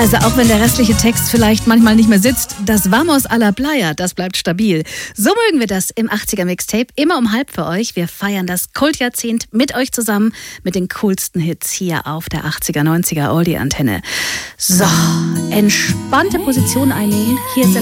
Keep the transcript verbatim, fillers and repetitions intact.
Also auch wenn der restliche Text vielleicht manchmal nicht mehr sitzt, das Vamos a la Playa, das bleibt stabil. So mögen wir das im achtziger Mixtape, immer um halb für euch. Wir feiern das Kultjahrzehnt mit euch zusammen, mit den coolsten Hits hier auf der achtziger, neunziger Oldie-Antenne. So, entspannte Position einnehmen. Hier ist